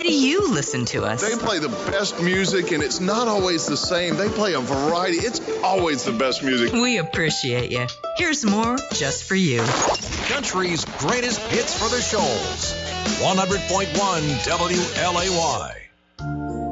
do you listen to us? They play the best music, and it's not always the same. They play a variety. It's always the best music. We appreciate you. Here's more just for you. Country's greatest hits for the Shoals. 100.1 WLAY.